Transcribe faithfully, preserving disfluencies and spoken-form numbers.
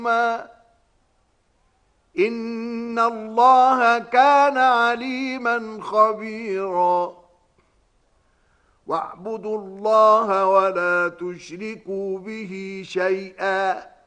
إن الله كان عليما خبيرا واعبدوا الله ولا تشركوا به شيئا